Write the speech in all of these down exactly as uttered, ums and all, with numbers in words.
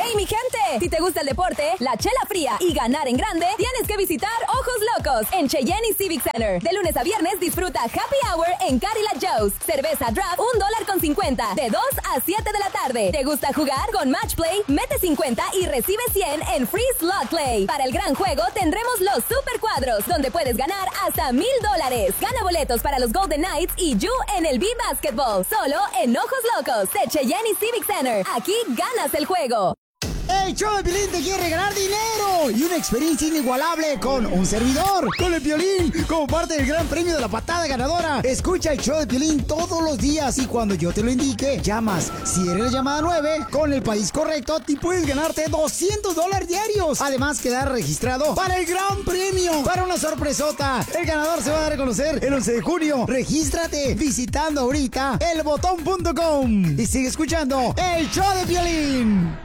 ¡Hey, mi gente! Si te gusta el deporte, la chela fría y ganar en grande, tienes que visitar Ojos Locos en Cheyenne y Civic Center. De lunes a viernes disfruta Happy Hour en Cadillac Joe's. Cerveza draft, un dólar con cincuenta, de dos a siete de la tarde. ¿Te gusta jugar? Con Match Play, mete cincuenta y recibe cien en Free Slot Play. Para el gran juego tendremos los Super Cuadros, donde puedes ganar hasta mil dólares. Gana boletos para los Golden Knights y You en el B-Basketball. Solo en Ojos Locos de Cheyenne y Civic Center. Aquí ganas el juego. El show de Piolín te quiere ganar dinero y una experiencia inigualable con un servidor, con el Piolín, como parte del gran premio de la patada ganadora. Escucha el show de Piolín todos los días y cuando yo te lo indique, llamas. Si eres la llamada nueve, con el país correcto, te puedes ganarte doscientos dólares diarios. Además, quedar registrado para el gran premio, para una sorpresota. El ganador se va a dar a conocer el once de junio. Regístrate visitando ahorita el botón punto com y sigue escuchando el show de Piolín.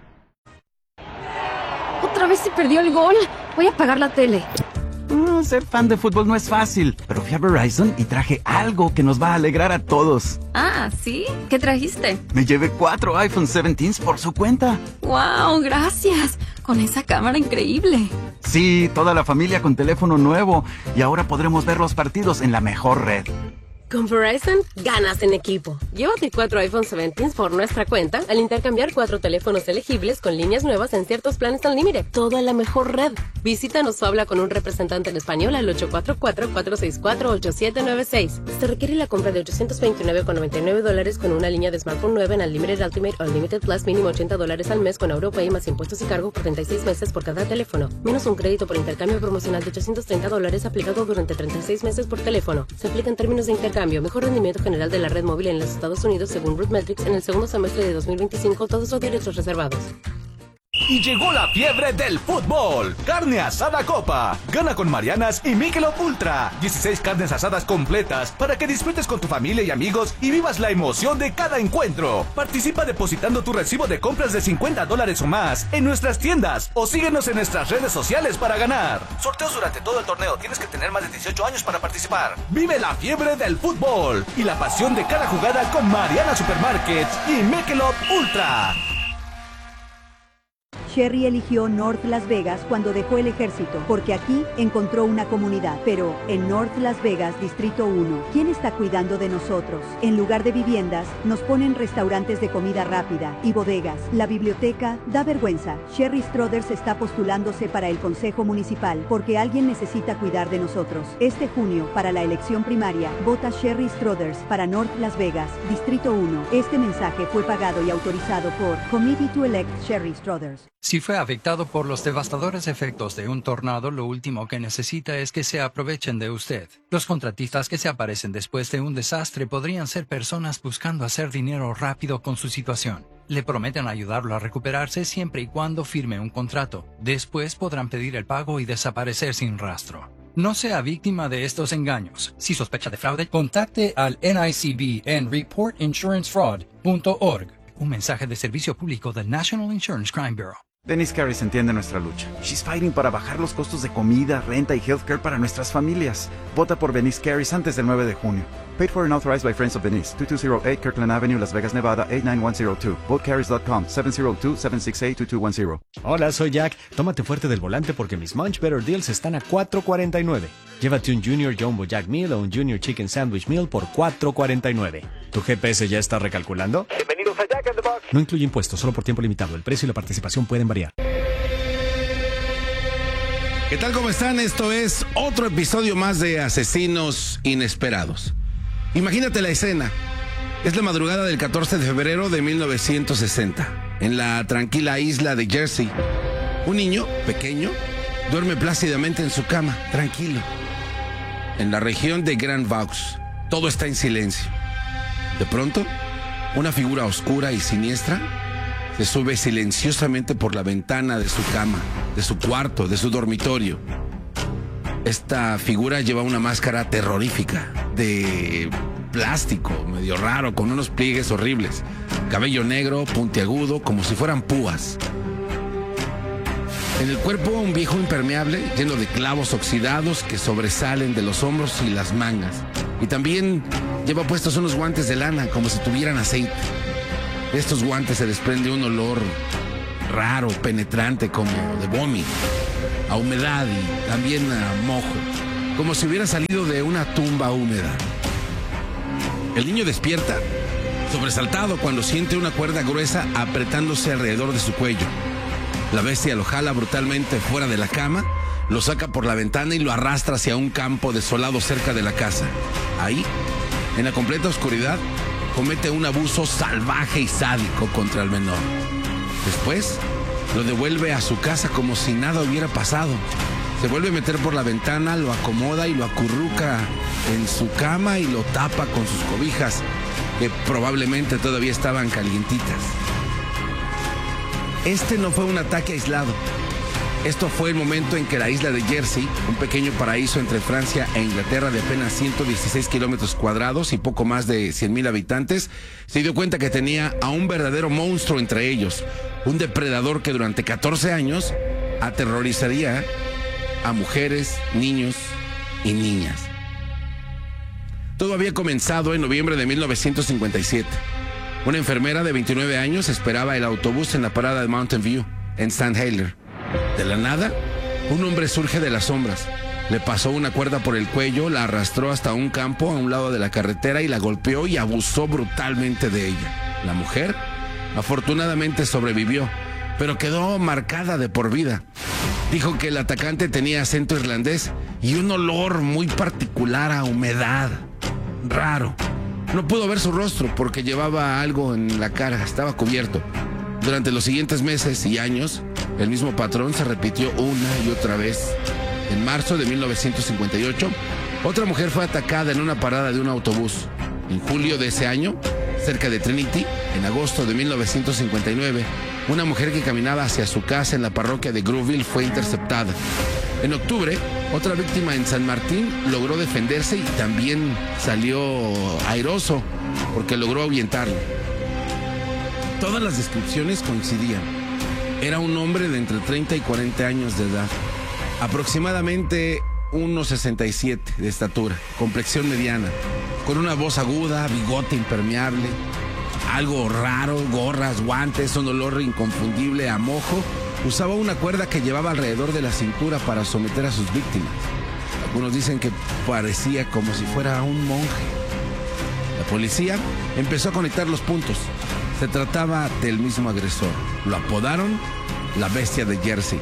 Otra vez se perdió el gol. Voy a apagar la tele. Mm, ser fan de fútbol no es fácil, pero fui a Verizon y traje algo que nos va a alegrar a todos. Ah, ¿sí? ¿Qué trajiste? Me llevé cuatro iPhone diecisiete por su cuenta. ¡Wow! Gracias. Con esa cámara increíble. Sí, toda la familia con teléfono nuevo. Y ahora podremos ver los partidos en la mejor red. Con Verizon, ganas en equipo. Llévate cuatro iPhone diecisiete por nuestra cuenta al intercambiar cuatro teléfonos elegibles con líneas nuevas en ciertos planes al límite. Toda la mejor red. Visítanos o habla con un representante en español al ocho cuatro cuatro, cuatro seis cuatro, ocho siete nueve seis. Se requiere la compra de ochocientos veintinueve con noventa y nueve dólares con una línea de smartphone nueva en Unlimited Ultimate o Unlimited Plus, mínimo ochenta dólares al mes con AuroPay más impuestos y cargo por treinta y seis meses por cada teléfono. Menos un crédito por intercambio promocional de ochocientos treinta dólares aplicado durante treinta y seis meses por teléfono. Se aplica en términos de intercambio. Mejor rendimiento general de la red móvil en los Estados Unidos según RootMetrics en el segundo semestre de dos mil veinticinco. Todos los derechos reservados. Y llegó la fiebre del fútbol. Carne asada Copa. Gana con Marianas y Michelob Ultra. dieciséis carnes asadas completas para que disfrutes con tu familia y amigos y vivas la emoción de cada encuentro. Participa depositando tu recibo de compras de cincuenta dólares o más en nuestras tiendas o síguenos en nuestras redes sociales para ganar. Sorteos durante todo el torneo. Tienes que tener más de dieciocho años para participar. Vive la fiebre del fútbol y la pasión de cada jugada con Mariana Supermarkets y Michelob Ultra. Sherry eligió North Las Vegas cuando dejó el ejército, porque aquí encontró una comunidad. Pero en North Las Vegas, Distrito uno, ¿quién está cuidando de nosotros? En lugar de viviendas, nos ponen restaurantes de comida rápida y bodegas. La biblioteca da vergüenza. Sherry Strothers está postulándose para el Consejo Municipal, porque alguien necesita cuidar de nosotros. Este junio, para la elección primaria, vota Sherry Strothers para North Las Vegas, Distrito uno. Este mensaje fue pagado y autorizado por Committee to Elect Sherry Strothers. Si fue afectado por los devastadores efectos de un tornado, lo último que necesita es que se aprovechen de usted. Los contratistas que se aparecen después de un desastre podrían ser personas buscando hacer dinero rápido con su situación. Le prometen ayudarlo a recuperarse siempre y cuando firme un contrato. Después podrán pedir el pago y desaparecer sin rastro. No sea víctima de estos engaños. Si sospecha de fraude, contacte al N I C B en report insurance fraud punto org. Un mensaje de servicio público del National Insurance Crime Bureau. Denise Carris entiende nuestra lucha. She's fighting para bajar los costos de comida, renta y healthcare para nuestras familias. Vota por Denise Carris antes del nueve de junio. Paid for and authorized by Friends of Denise. two two zero eight Kirkland Avenue, Las Vegas, Nevada, eight nine one zero two. vote carries dot com, seven zero two, seven six eight, two two one zero. Hola, soy Jack. Tómate fuerte del volante porque mis Munch Better Deals están a cuatro cuarenta y nueve. Llévate un Junior Jumbo Jack Meal o un Junior Chicken Sandwich Meal por cuatro cuarenta y nueve. ¿Tu G P S ya está recalculando? Bienvenidos a Jack in the Box. No incluye impuestos, solo por tiempo limitado. El precio y la participación pueden variar. ¿Qué tal? ¿Cómo están? Esto es otro episodio más de Asesinos Inesperados. Imagínate la escena. Es la madrugada del catorce de febrero de mil novecientos sesenta, en la tranquila isla de Jersey. Un niño pequeño duerme plácidamente en su cama, tranquilo. En la región de Grand Vaux, todo está en silencio. De pronto, una figura oscura y siniestra se sube silenciosamente por la ventana de su cama, de su cuarto, de su dormitorio. Esta figura lleva una máscara terrorífica, de plástico, medio raro, con unos pliegues horribles. Cabello negro, puntiagudo, como si fueran púas. En el cuerpo un viejo impermeable lleno de clavos oxidados que sobresalen de los hombros y las mangas. Y también lleva puestos unos guantes de lana, como si tuvieran aceite. De estos guantes se desprende un olor raro, penetrante, como de vómito, a humedad y también a mojo, como si hubiera salido de una tumba húmeda. El niño despierta, sobresaltado, cuando siente una cuerda gruesa apretándose alrededor de su cuello. La bestia lo jala brutalmente fuera de la cama, lo saca por la ventana y lo arrastra hacia un campo desolado cerca de la casa. Ahí, en la completa oscuridad, comete un abuso salvaje y sádico contra el menor. Después, lo devuelve a su casa como si nada hubiera pasado. Se vuelve a meter por la ventana, lo acomoda y lo acurruca en su cama y lo tapa con sus cobijas, que probablemente todavía estaban calientitas. Este no fue un ataque aislado. Esto fue el momento en que la isla de Jersey, un pequeño paraíso entre Francia e Inglaterra de apenas ciento dieciséis kilómetros cuadrados y poco más de cien mil habitantes, se dio cuenta que tenía a un verdadero monstruo entre ellos, un depredador que durante catorce años aterrorizaría a mujeres, niños y niñas. Todo había comenzado en noviembre de mil novecientos cincuenta y siete. Una enfermera de veintinueve años esperaba el autobús en la parada de Mountain View, en Saint Helier. De la nada, un hombre surge de las sombras. Le pasó una cuerda por el cuello, la arrastró hasta un campo a un lado de la carretera y la golpeó y abusó brutalmente de ella. La mujer, afortunadamente, sobrevivió, pero quedó marcada de por vida. Dijo que el atacante tenía acento irlandés y un olor muy particular a humedad. Raro. No pudo ver su rostro porque llevaba algo en la cara, estaba cubierto. Durante los siguientes meses y años, el mismo patrón se repitió una y otra vez. En marzo de mil novecientos cincuenta y ocho, otra mujer fue atacada en una parada de un autobús. En julio de ese año, cerca de Trinity, en agosto de mil novecientos cincuenta y nueve, una mujer que caminaba hacia su casa en la parroquia de Grooville fue interceptada. En octubre, otra víctima en San Martín logró defenderse y también salió airoso porque logró ahuyentarlo. Todas las descripciones coincidían. Era un hombre de entre treinta y cuarenta años de edad, aproximadamente uno sesenta y siete de estatura, complexión mediana, con una voz aguda, bigote impermeable, algo raro, gorras, guantes, un olor inconfundible a mojo. Usaba una cuerda que llevaba alrededor de la cintura para someter a sus víctimas. Algunos dicen que parecía como si fuera un monje. La policía empezó a conectar los puntos. Se trataba del mismo agresor. Lo apodaron la Bestia de Jersey.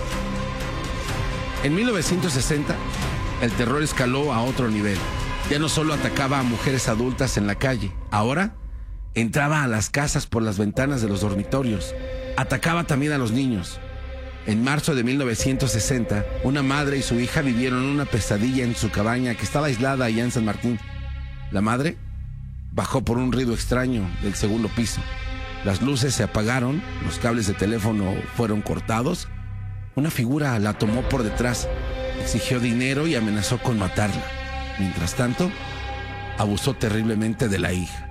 En mil novecientos sesenta, el terror escaló a otro nivel. Ya no solo atacaba a mujeres adultas en la calle, ahora entraba a las casas por las ventanas de los dormitorios. Atacaba también a los niños. En marzo de mil novecientos sesenta, una madre y su hija vivieron una pesadilla en su cabaña que estaba aislada allá en San Martín. La madre bajó por un ruido extraño del segundo piso. Las luces se apagaron, los cables de teléfono fueron cortados. Una figura la tomó por detrás, exigió dinero y amenazó con matarla. Mientras tanto, abusó terriblemente de la hija.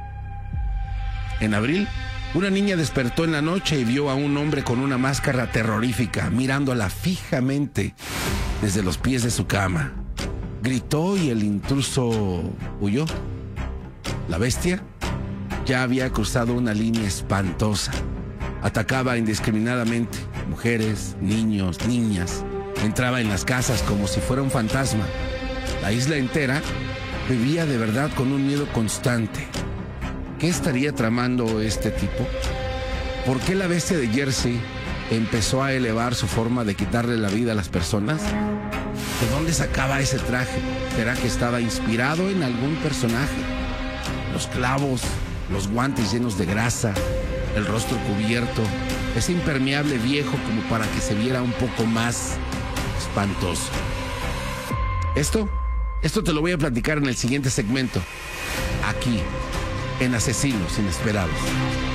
En abril, una niña despertó en la noche y vio a un hombre con una máscara terrorífica mirándola fijamente desde los pies de su cama. Gritó y el intruso huyó. La bestia ya había cruzado una línea espantosa. Atacaba indiscriminadamente mujeres, niños, niñas. Entraba en las casas como si fuera un fantasma. La isla entera vivía de verdad con un miedo constante. ¿Qué estaría tramando este tipo? ¿Por qué la Bestia de Jersey empezó a elevar su forma de quitarle la vida a las personas? ¿De dónde sacaba ese traje? ¿Será que estaba inspirado en algún personaje? Los clavos, los guantes llenos de grasa, el rostro cubierto, ese impermeable viejo como para que se viera un poco más espantoso. Esto, esto te lo voy a platicar en el siguiente segmento, aquí, en Asesinos Inesperados.